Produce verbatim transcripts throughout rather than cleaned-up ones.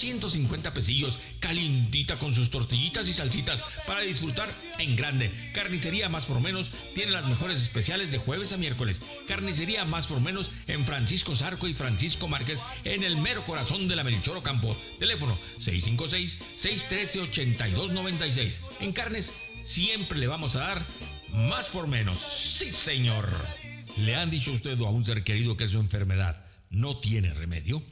ciento cincuenta pesillos, calientita con sus tortillitas y salsitas para disfrutar en grande. Carnicería Más por Menos tiene las mejores especiales de jueves a miércoles. Carnicería Más por Menos en Francisco Zarco y Francisco Márquez, en el mero corazón de la Melchor Ocampo. Teléfono seis cinco seis, seis uno tres, ocho dos nueve seis. En carnes siempre le vamos a dar más por menos. ¡Sí, señor! ¿Le han dicho a usted o a un ser querido que su enfermedad no tiene remedio?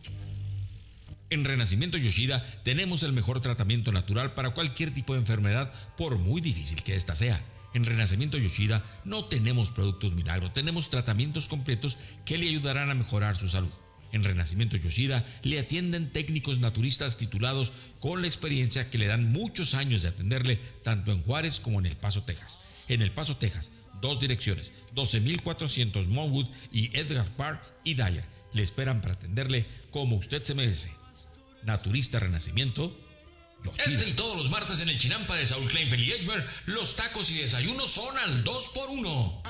En Renacimiento Yoshida tenemos el mejor tratamiento natural para cualquier tipo de enfermedad, por muy difícil que ésta sea. En Renacimiento Yoshida no tenemos productos milagro, tenemos tratamientos completos que le ayudarán a mejorar su salud. En Renacimiento Yoshida le atienden técnicos naturistas titulados con la experiencia que le dan muchos años de atenderle tanto en Juárez como en El Paso, Texas. En El Paso, Texas, dos direcciones, doce mil cuatrocientos Monwood y Edgar Park y Dyer. Le esperan para atenderle como usted se merece. Naturista Renacimiento Yoshida. Este y todos los martes en el Chinampa de Saúl Kleinfeld y Edgemer, los tacos y desayunos son al dos por uno.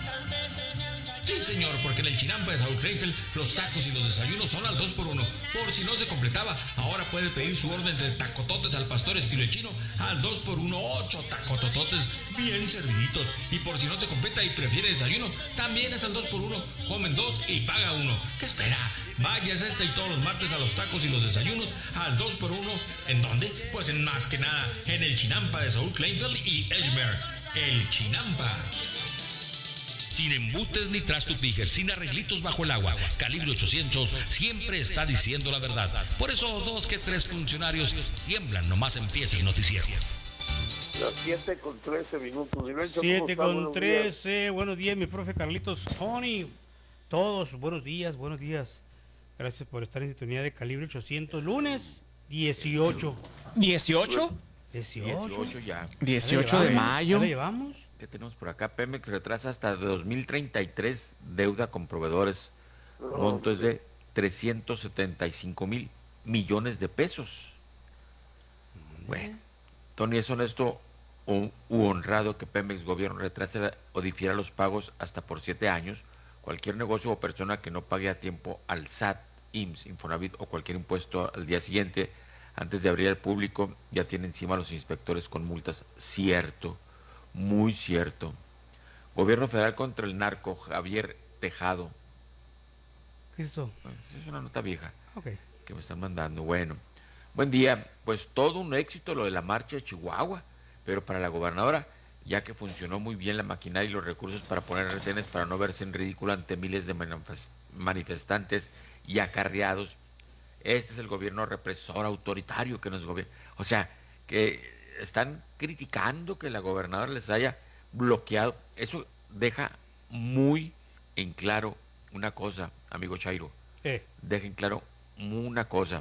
Sí, señor, porque en el Chinampa de Saúl Kleinfeld los tacos y los desayunos son al dos por uno. Por si no se completaba, ahora puede pedir su orden de tacototes al pastor estilo chino al dos por uno, ocho tacotototes bien serviditos. Y por si no se completa y prefiere desayuno, también es al dos por uno. Comen dos y paga uno. ¿Qué espera? Váyase este y todos los martes a los tacos y los desayunos al dos por uno. ¿En dónde? Pues en más que nada en el Chinampa de Saúl Kleinfeld y Edgemer. El Chinampa. Sin embutes ni trastupijas, sin arreglitos bajo el agua. Calibre ochocientos siempre está diciendo la verdad. Por eso dos que tres funcionarios tiemblan nomás empieza el noticiero. Las siete con trece minutos. siete con trece, buenos días mi profe Carlitos, Tony. Todos, buenos días, buenos días. Gracias por estar en sintonía de Calibre ochocientos, lunes dieciocho. ¿dieciocho? dieciocho. dieciocho ya. dieciocho de mayo. ¿Ya le llevamos? ¿Qué tenemos por acá? Pemex retrasa hasta dos mil treinta y tres deuda con proveedores. Monto es de trescientos setenta y cinco mil millones de pesos. Bueno, Tony, ¿es honesto u honrado que Pemex gobierno retrase o difiera los pagos hasta por siete años? Cualquier negocio o persona que no pague a tiempo al S A T, I M S S, Infonavit o cualquier impuesto al día siguiente, antes de abrir al público, ya tiene encima a los inspectores con multas. Cierto, muy cierto. Gobierno federal contra el narco, Javier Tejado. ¿Qué es eso? Es una nota vieja okay. que me están mandando. Bueno, buen día. Pues todo un éxito lo de la marcha de Chihuahua, pero para la gobernadora, ya que funcionó muy bien la maquinaria y los recursos para poner retenes para no verse en ridículo ante miles de manifestantes y acarreados. Este es el gobierno represor, autoritario que nos gobierna. O sea, que están criticando que la gobernadora les haya bloqueado. Eso deja muy en claro una cosa, amigo Chairo. ¿Qué? Deja en claro una cosa.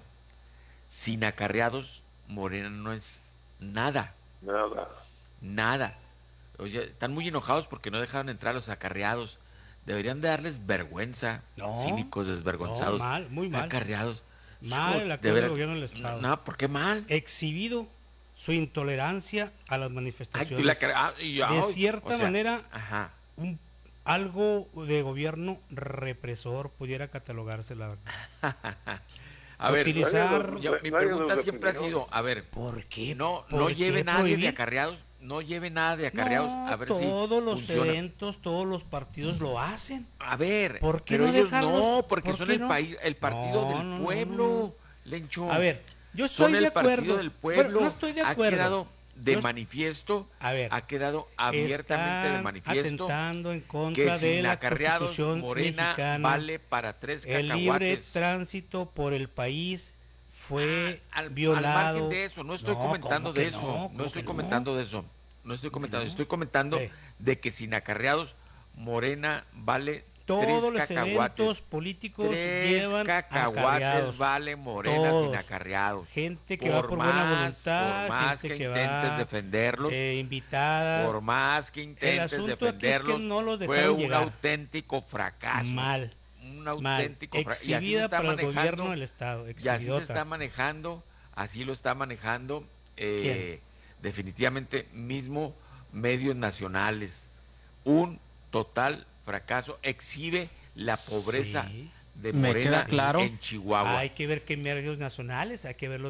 Sin acarreados, Morena no es nada. Nada. Nada. Oye, están muy enojados porque no dejaron entrar a los acarreados. Deberían de darles vergüenza. No, cínicos, desvergonzados. No, mal, muy mal. Acarreados. Mal el actual del gobierno del Estado. No, no, ¿por qué mal? Exhibido su intolerancia a las manifestaciones. Ay, la, ah, y, de ay, cierta o sea, manera, ajá. Un, algo de gobierno represor pudiera catalogarse, la verdad. A ver, utilizar... yo, mi pregunta siempre ha sido, a ver, ¿por qué? No, ¿Por no qué lleve nadie prohibir? de acarreados, no lleve nada de acarreados, no, a ver todos si los funciona. eventos, todos los partidos lo hacen. A ver, ¿por qué pero no ellos dejarlos? no, porque ¿Por son qué el no? país, el partido No, del no, no, pueblo, no, no. Lencho. A ver, yo estoy son de el acuerdo. partido del pueblo. Bueno, no estoy de acuerdo. Ha quedado de Yo- manifiesto, A ver, ha quedado abiertamente de están manifiesto atentando en que contra de sin la acarreados Constitución Morena mexicana. vale para tres El libre cacahuates. tránsito por el país fue Ah, al, violado. al margen de eso, no estoy No, comentando ¿cómo de que eso, no? no, ¿Cómo estoy que comentando no? de eso, no estoy comentando, no? estoy comentando Sí. de que sin acarreados Morena vale Todos tres los cacahuates. eventos políticos Tres llevan cacahuates acarreados. vale Morena Todos. sin acarreados. Gente que va por buena más, voluntad, por más gente que, que intentes va, defenderlos, eh, invitada. por más que intentes asunto aquí es que defenderlos, no los fue dejaron un llegar. auténtico fracaso. Mal. Un Mal. auténtico fracaso. Y así se Exhibida está para el manejando, gobierno del Estado. y así se Exhibidota. está manejando, así lo está manejando eh, definitivamente mismo medios nacionales. Un total fracaso, exhibe la pobreza Sí. de Me Morena queda claro. en Chihuahua. Hay que ver qué medios nacionales, hay que ver los